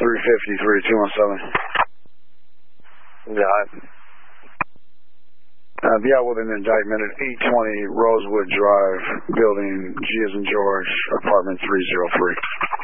353, 217. Yeah. Yeah, with an indictment at 820 Rosewood Drive, building G as in George, apartment 303.